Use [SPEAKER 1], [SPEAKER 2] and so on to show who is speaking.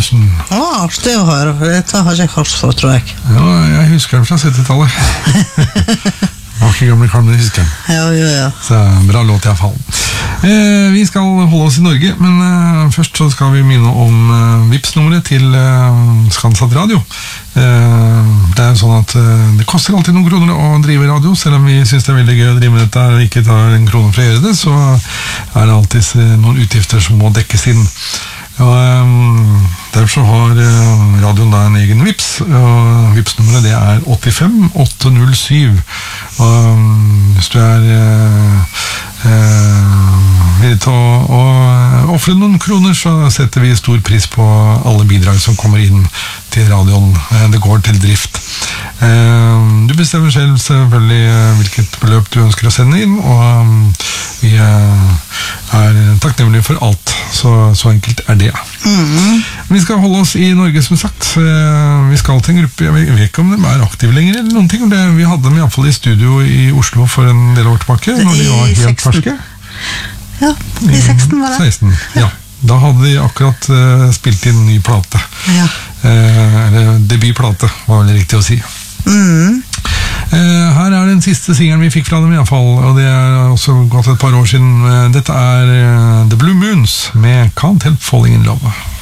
[SPEAKER 1] Andersen.
[SPEAKER 2] Artig å høre, for dette har jeg ikke hørt før, tror jeg.
[SPEAKER 1] Ja, jeg husker den fra 70-tallet. Det var ikke gamle Carmen, husker jeg.
[SPEAKER 2] Ja.
[SPEAKER 1] Så bra låt i hvert fall. Vi skal holde oss i Norge, men først så skal vi minne om Vipps-nummeret til Skansat Radio. Det er sånn at det koster alltid noen kroner å drive radio, selv om vi synes det er veldig gøy å drive med dette og ikke tar en krone for å gjøre det, så er det alltid noen utgifter som må dekkes inn. Derfor så har radioen da en egen Vipps, og Vipps-nummeret det er 85807. Hvis du er villig til å offre noen kroner, så setter vi stor pris på alle bidrag som kommer inn til radioen. Det går til drift. Du bestemmer selv selvfølgelig hvilket beløp du ønsker å sende inn, og vi er takknemlige for alt. Så enkelt er det. Vi skal holde oss i Norge, som sagt. Vi skal til en gruppe, jeg vet ikke om de er aktive lenger eller noen ting. Vi hadde dem i hvert fall i studio i Oslo for en del år tilbake, når de var helt ferske.
[SPEAKER 2] Ja, i 16 var det.
[SPEAKER 1] 16, ja. Da hadde de akkurat spilt inn ny plate.
[SPEAKER 2] Ja.
[SPEAKER 1] Eller debutplate, var vel riktig å si. Her er den siste singelen vi fikk fra dem i hvert fall, og det er også gått et par år siden. Dette er The Blue Moons med Can't Help Falling in Love.